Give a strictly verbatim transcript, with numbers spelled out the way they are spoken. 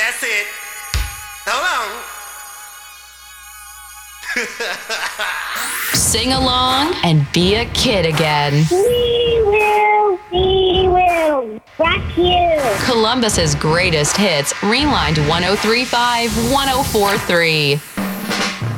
That's it. Hold on. Sing along and be a kid again. We will, we will rock you. Columbus's greatest hits, Rewind one oh three point five, one oh four point three.